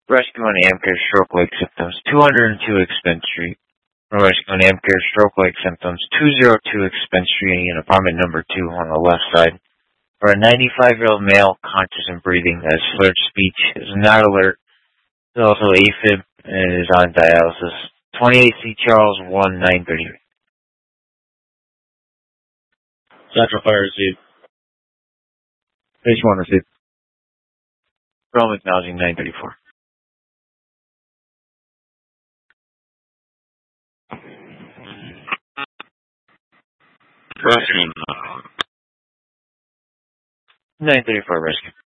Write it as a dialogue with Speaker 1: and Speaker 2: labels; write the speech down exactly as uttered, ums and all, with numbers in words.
Speaker 1: Rescue on Amcare stroke-like symptoms, two oh two Expense Street. Rescue on Amcare stroke-like symptoms, two oh two Expense Street in apartment number two on the left side. For a ninety-five-year-old male, conscious and breathing, has slurred speech, is not alert, is also AFib, and is on dialysis. twenty-eight C. Charles, one nine thirty.
Speaker 2: Central Fire received.
Speaker 3: Page one received.
Speaker 1: Rome acknowledging nine thirty-four.
Speaker 4: Rescue.
Speaker 1: nine thirty-four rescue.